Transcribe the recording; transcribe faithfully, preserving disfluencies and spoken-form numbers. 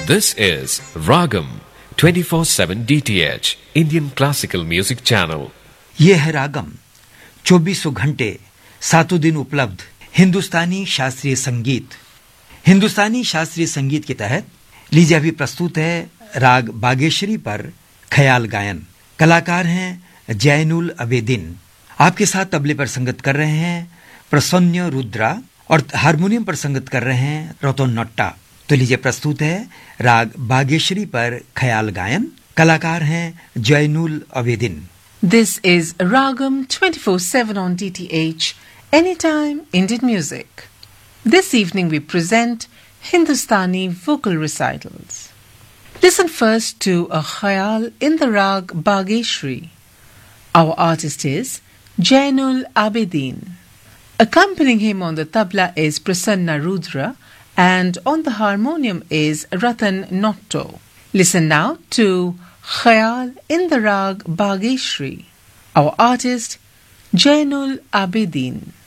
This is Ragam twenty-four seven D T H Indian Classical Music Channel. ये है रागम, चौबीसों घंटे सातों दिन उपलब्ध हिंदुस्तानी शास्त्रीय संगीत। हिंदुस्तानी शास्त्रीय संगीत के तहत लीजिए अभी प्रस्तुत है राग बागेश्वरी पर ख्याल गायन। कलाकार हैं जैनुल अबेदीन। आपके साथ तबले पर संगत कर रहे हैं प्रसन्न रुद्रा और हारमोनियम पर संगत कर रहे हैं रतन नट्टा। तो लीजिए प्रस्तुत है राग बागेश्वरी पर ख्याल गायन। कलाकार हैं Zainul Abidine. This is Ragam twenty-four seven on D T H, Anytime Indian Music. This evening we present Hindustani vocal recitals. Listen first to a khayal in the rag Bageshri. Our artist is Jainul Abedin. Accompanying him on the tabla is Prasanna Rudra and on the harmonium is Ratan Notto. Listen now to Khayal in the rag Bageshri. Our artist Jainul Abedin.